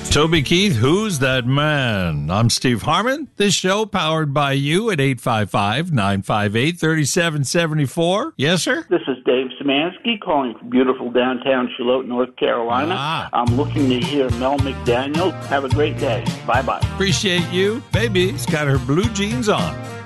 Toby Keith, who's that man? I'm Steve Harmon. This show powered by you at 855-958-3774. Yes, sir? This is Dave Szymanski calling from beautiful downtown Charlotte, North Carolina. I'm looking to hear Mel McDaniel. Have a great day. Bye-bye. Appreciate you. Baby's got her blue jeans on.